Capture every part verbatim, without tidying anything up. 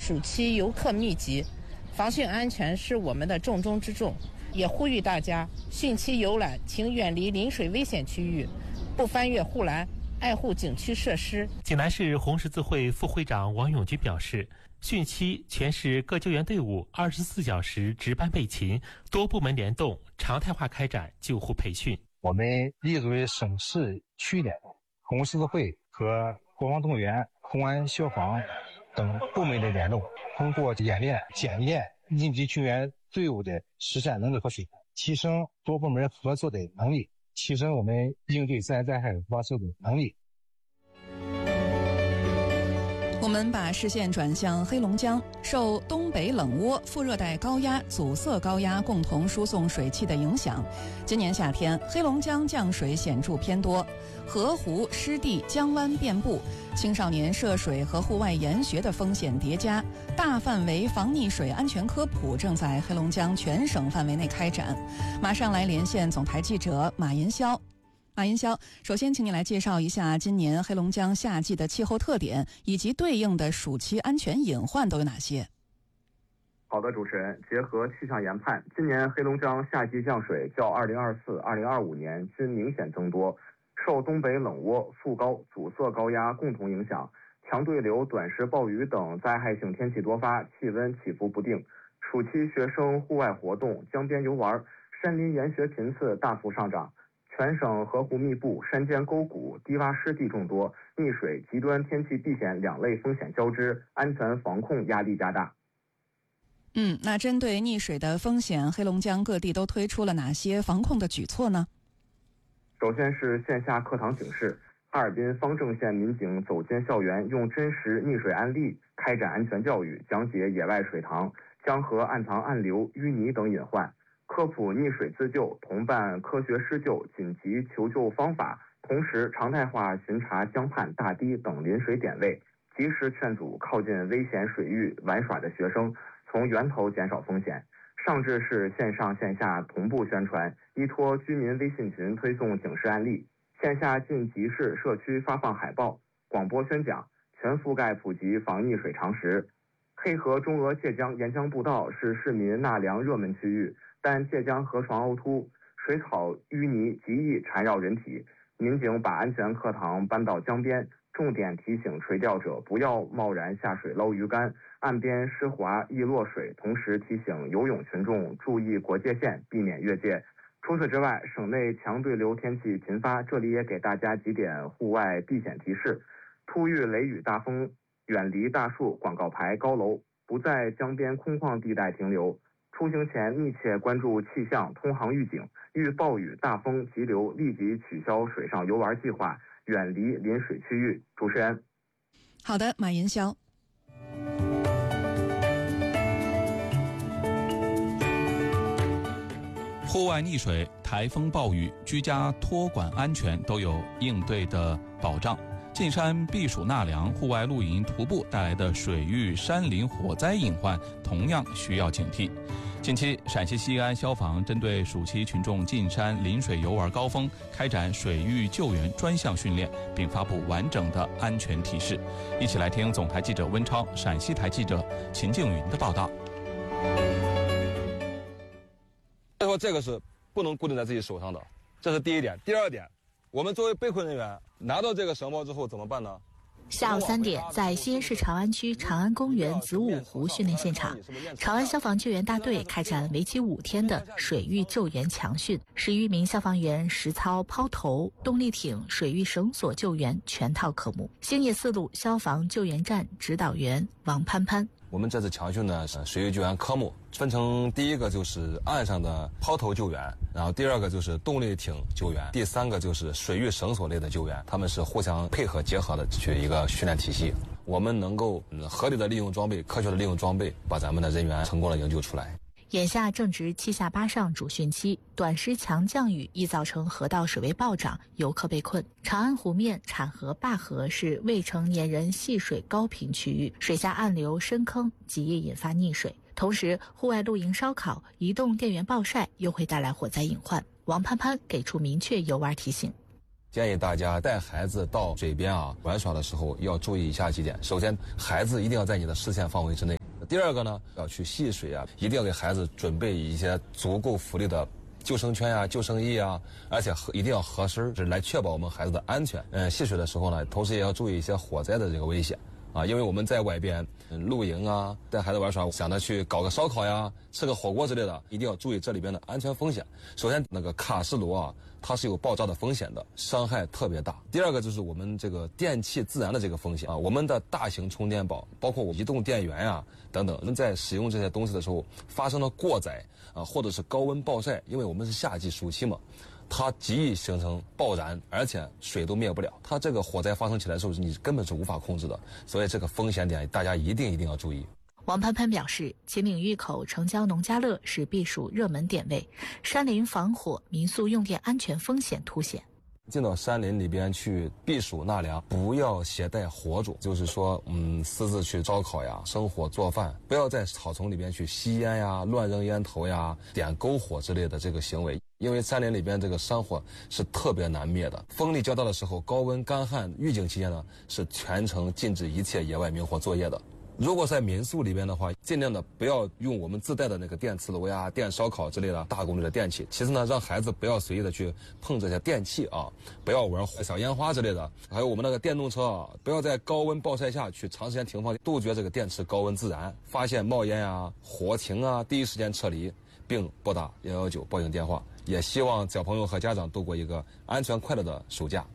暑期游客密集，防汛安全是我们的重中之重，也呼吁大家汛期游览请远离临水危险区域，不翻越护栏，爱护景区设施。 济南市红十字会副会长王永军表示，汛期全市各救援队伍二十四小时值班备勤，多部门联动，常态化开展救护培训。 我们立足于省市区联动，红十字会和国防动员、公安、消防等部门的联动，通过演练、检验应急救援队伍的实战能力和水平，提升多部门合作的能力，提升我们应对自然灾害发生的能力。 我们把视线转向黑龙江，受东北冷涡、副热带高压、阻塞高压共同输送水汽的影响，今年夏天黑龙江降水显著偏多，河湖湿地江湾遍布，青少年涉水和户外研学的风险叠加，大范围防溺水安全科普正在黑龙江全省范围内开展。马上来连线总台记者马银霄。马银霄，首先请你来介绍一下今年黑龙江夏季的气候特点，以及对应的暑期安全隐患都有哪些？ 好的，主持人，结合气象研判，今年黑龙江夏季降水较二零二四、二零二五年均明显增多，受东北冷涡、副高、阻塞高压共同影响，强对流、短时暴雨等灾害性天气多发，气温起伏不定。暑期学生户外活动、江边游玩、山林研学频次大幅上涨。全省河湖密布，山间沟谷、低洼湿地众多，溺水、极端天气避险两类风险交织，安全防控压力加大。 嗯，那针对溺水的风险，黑龙江各地都推出了哪些防控的举措呢？ 首先是线下课堂警示，哈尔滨方正县民警走进校园，用真实溺水案例开展安全教育，讲解野外水塘、江河暗藏暗流、淤泥等隐患。科普溺水自救，同伴科学施救、紧急求救方法，同时常态化巡查江畔、大堤等临水点位，及时劝阻靠近危险水域玩耍的学生，从源头减少风险。上至是线上线下同步宣传，依托居民微信群推送警示案例，线下进集市、社区发放海报、广播宣讲，全覆盖普及防溺水常识。黑河中俄界江沿江步道是市民纳凉热门区域，但界江河床凹凸，水草淤泥极易缠绕人体。民警把安全课堂搬到江边，重点提醒垂钓者不要贸然下水捞鱼竿，岸边湿滑易落水，同时提醒游泳群众注意国界线，避免越界。除此之外，省内强对流天气频发，这里也给大家几点户外避险提示：突遇雷雨大风，远离大树、广告牌、高楼，不在江边空旷地带停留。出行前密切关注气象、通航预警，遇暴雨、大风、急流立即取消水上游玩计划，远离临水区域。主持人， 好的，马银霄。 户外溺水、台风暴雨、居家托管安全都有应对的保障。进山避暑纳凉、户外露营、徒步带来的水域、山林火灾隐患同样需要警惕。近期，陕西西安消防针对暑期群众进山临水游玩高峰，开展水域救援专项训练，并发布完整的安全提示。一起来听总台记者温超、陕西台记者秦静云的报道。 所以说，这个是不能固定在自己手上的，这是第一点。第二点，我们作为被困人员拿到这个绳包之后怎么办呢？ 下午三点，在西安市长安区长安公园子午湖训练现场，长安消防救援大队开展为期五天的水域救援强训，十余名消防员实操抛投、动力艇、水域绳索救援全套科目。兴业四路消防救援站指导员王潘潘。 我们这次强训呢，水域救援科目分成第一个就是岸上的抛投救援，然后第二个就是动力艇救援，第三个就是水域绳索类的救援，他们是互相配合结合的去一个训练体系。我们能够合理的利用装备、科学的利用装备，把咱们的人员成功的营救出来。 眼下正值七下八上主汛期，短时强降雨易造成河道水位暴涨，游客被困。长安湖面、产河、灞河是未成年人戏水高频区域，水下暗流、深坑极易引发溺水。同时，户外露营、烧烤、移动电源暴晒又会带来火灾隐患。王潘潘给出明确游玩提醒。 建议大家带孩子到水边啊玩耍的时候要注意以下几点。首先，孩子一定要在你的视线范围之内， 第二个呢，要去戏水啊，一定要给孩子准备一些足够福利的救生圈呀、救生衣啊，而且一定要合身，是来确保我们孩子的安全。嗯，戏水的时候呢，同时也要注意一些火灾的这个危险啊，因为我们在外边露营啊，带孩子玩耍，想着去搞个烧烤呀、吃个火锅之类的，一定要注意这里边的安全风险。首先，那个卡式炉啊，它是有爆炸的风险的，伤害特别大。第二个就是我们这个电器自燃的这个风险啊，我们的大型充电宝，包括我移动电源呀、等等，人在使用这些东西的时候发生了过载啊，或者是高温暴晒，因为我们是夏季暑期嘛。它极易形成爆燃，而且水都灭不了。它这个火灾发生起来的时候，你根本是无法控制的，所以这个风险点大家一定一定要注意。 王潘潘表示，秦岭峪口城郊农家乐是避暑热门点位，山林防火、民宿用电安全风险凸显。 进到山林里边去避暑纳凉，不要携带火种，就是说，嗯，私自去烧烤呀、生火做饭，不要在草丛里边去吸烟呀、乱扔烟头呀、点篝火之类的这个行为，因为山林里边这个山火是特别难灭的。风力较大的时候，高温干旱预警期间呢，是全程禁止一切野外明火作业的。如果在民宿里边的话，尽量的不要用我们自带的那个电磁炉呀、电烧烤之类的大功率的电器。其次呢，让孩子不要随意的去碰这些电器啊，不要玩小烟花之类的。还有我们那个电动车啊，不要在高温暴晒下去长时间停放，杜绝这个电池高温自燃。发现冒烟啊、火情啊，第一时间撤离，并拨打一一九报警电话。也希望小朋友和家长度过一个安全快乐的暑假。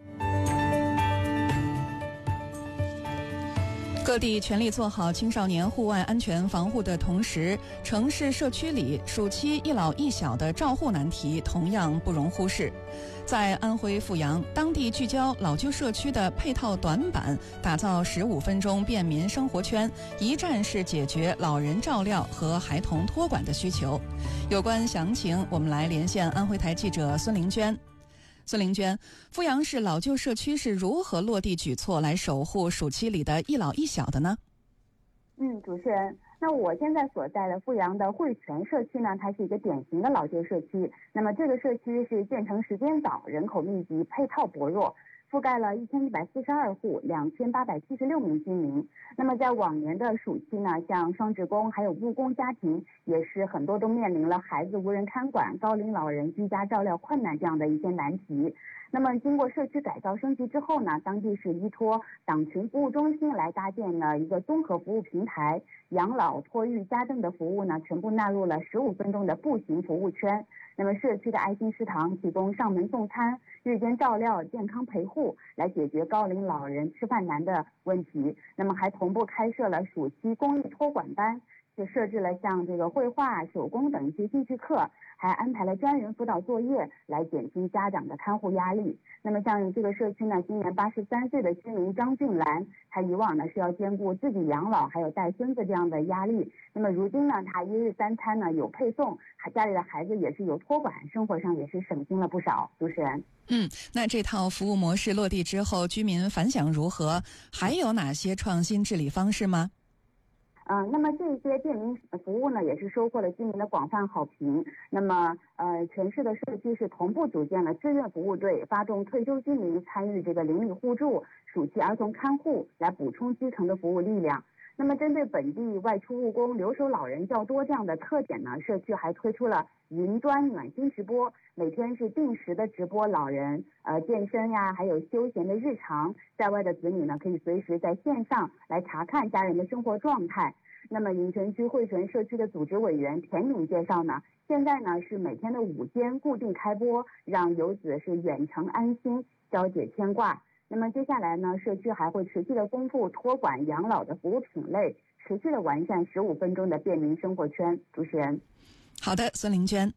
各地全力做好青少年户外安全防护的同时，城市社区里暑期一老一小的照护难题同样不容忽视。在安徽阜阳，当地聚焦老旧社区的配套短板，打造十五分钟便民生活圈，一站式解决老人照料和孩童托管的需求。有关详情，我们来连线安徽台记者孙玲娟。孙玲娟，阜阳市老旧社区是如何落地举措来守护暑期里的一老一小的呢？ 嗯，主持人，那我现在所在的阜阳的汇泉社区呢，它是一个典型的老旧社区。那么这个社区是建成时间早，人口密集，配套薄弱，覆盖了一千一百四十二户，两千八百七十六名居民。那么在往年的暑期呢，像双职工还有务工家庭，也是很多都面临了孩子无人看管、高龄老人居家照料困难这样的一些难题。那么经过社区改造升级之后呢，当地是依托党群服务中心来搭建了一个综合服务平台，养老、托育、家政的服务呢，全部纳入了十五分钟的步行服务圈。那么社区的爱心食堂提供上门送餐、日间照料、健康陪护，来解决高龄老人吃饭难的问题。那么还同步开设了暑期公益托管班，就设置了像这个绘画、手工等一些兴趣课，还安排了专人辅导作业，来减轻家长的看护压力。那么像这个社区呢，今年八十三岁的居民张俊兰，他以往呢是要兼顾自己养老还有带孙子这样的压力，那么如今呢，他一日三餐呢有配送，家里的孩子也是有托管，生活上也是省心了不少。主持人， 嗯，那这套服务模式落地之后，居民反响如何？还有哪些创新治理方式吗？ 嗯、呃，那么这些便民服务呢，也是收获了居民的广泛好评。那么，呃，全市的社区是同步组建了志愿服务队，发动退休居民参与这个邻里互助、暑期儿童看护，来补充基层的服务力量。那么，针对本地外出务工、留守老人较多这样的特点呢，社区还推出了云端暖心直播，每天是定时的直播老人呃健身呀，还有休闲的日常。在外的子女呢，可以随时在线上来查看家人的生活状态。那么颍泉区汇泉社区的组织委员田敏介绍呢，现在呢是每天的午间固定开播，让游子是远程安心，消解牵挂。那么接下来呢，社区还会持续的丰富托管养老的服务品类，持续的完善十五分钟的便民生活圈。主持人， 好的，孙玲娟。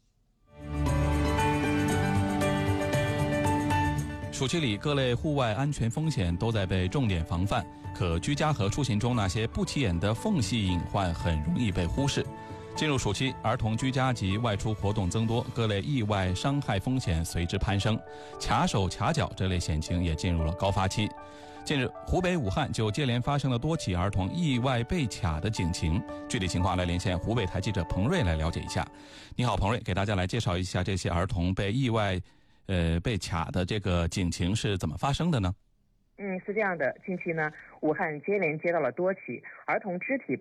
暑期里各类户外安全风险都在被重点防范，可居家和出行中那些不起眼的缝隙隐患很容易被忽视。进入暑期，儿童居家及外出活动增多，各类意外伤害风险随之攀升，卡手卡脚这类险情也进入了高发期。近日，湖北武汉就接连发生了多起儿童意外被卡的警情。具体情况来连线湖北台记者彭瑞来了解一下。你好，彭瑞，给大家来介绍一下这些儿童被意外呃被卡的这个警情是怎么发生的呢？ 嗯，是这样的，近期呢，武汉接连接到了多起儿童肢体